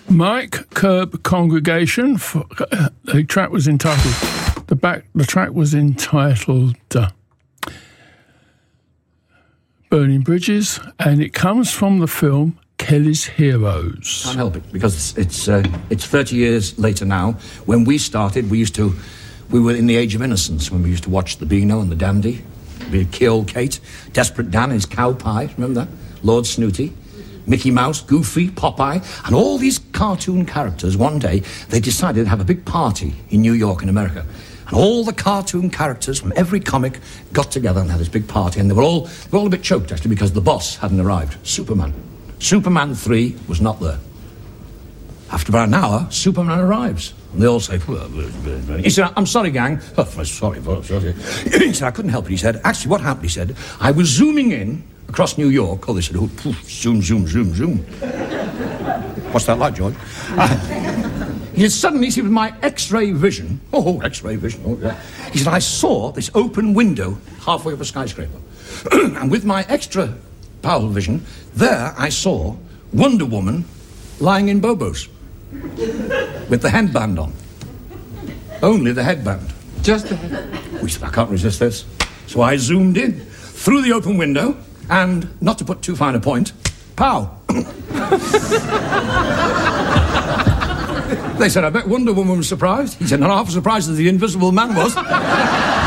Mike Curb Congregation. The track was entitled. The track was entitled Burning Bridges, and it comes from the film Kelly's Heroes. Can't help it, because it's 30 years later now. When we started, we were in the age of innocence, when we used to watch the Beano and the Dandy, Kill Kate, Desperate Dan and his cow pie, remember that? Lord Snooty, Mickey Mouse, Goofy, Popeye, and all these cartoon characters. One day, they decided to have a big party in New York in America. And all the cartoon characters from every comic got together and had this big party. And they were all a bit choked, actually, because the boss hadn't arrived. Superman 3 was not there. After about an hour, Superman arrives. And they all say, he said, I'm sorry, gang. Oh, sorry. He said, I couldn't help it. He said, actually, what happened, he said, I was zooming in across New York. Oh, they said, oh, poof, zoom. What's that like, George? He said, suddenly, see, with my X-ray vision, he said, I saw this open window halfway up a skyscraper. And with my extra powerful vision, there I saw Wonder Woman lying in Bobos with the headband on. Only the headband. Just the headband. We said, I can't resist this. So I zoomed in through the open window and, not to put too fine a point, pow. They said, I bet Wonder Woman was surprised. He said, not half as surprised as the Invisible Man was.